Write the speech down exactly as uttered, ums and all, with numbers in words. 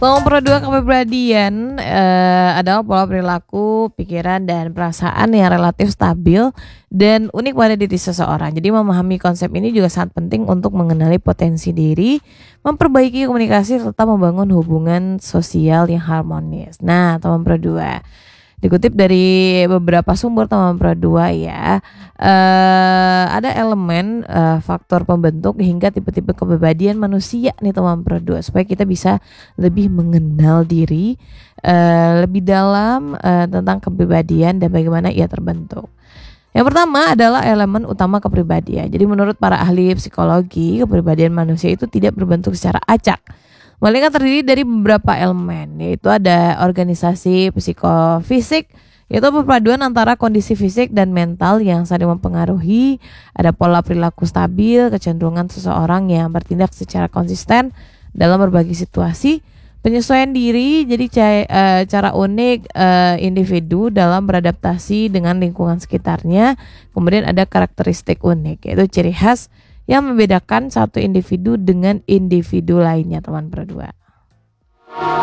Nomor dua, kepribadian eh, adalah pola perilaku, pikiran, dan perasaan yang relatif stabil dan unik pada diri seseorang. Jadi memahami konsep ini juga sangat penting untuk mengenali potensi diri, memperbaiki komunikasi, serta membangun hubungan sosial yang harmonis. Nah, nomor dua, dikutip dari beberapa sumber teman pro dua ya, eh, ada elemen eh, faktor pembentuk hingga tipe-tipe kepribadian manusia nih teman pro dua, supaya kita bisa lebih mengenal diri eh, lebih dalam eh, tentang kepribadian dan bagaimana ia terbentuk. Yang pertama adalah elemen utama kepribadian. Jadi menurut para ahli psikologi, kepribadian manusia itu tidak berbentuk secara acak, melainkan terdiri dari beberapa elemen, yaitu ada organisasi psikofisik, yaitu perpaduan antara kondisi fisik dan mental yang saling mempengaruhi. Ada pola perilaku stabil, kecenderungan seseorang yang bertindak secara konsisten dalam berbagai situasi. Penyesuaian diri, jadi ca- eh, cara unik eh, individu dalam beradaptasi dengan lingkungan sekitarnya. Kemudian ada karakteristik unik, yaitu ciri khas yang membedakan satu individu dengan individu lainnya teman berdua.